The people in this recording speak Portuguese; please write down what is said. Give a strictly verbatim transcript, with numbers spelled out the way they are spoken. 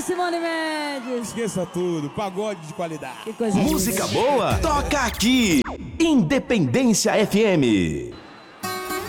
de Simone Mendes. Esqueça tudo, pagode de qualidade. Que coisa Música linda. boa, toca aqui. Independência F M.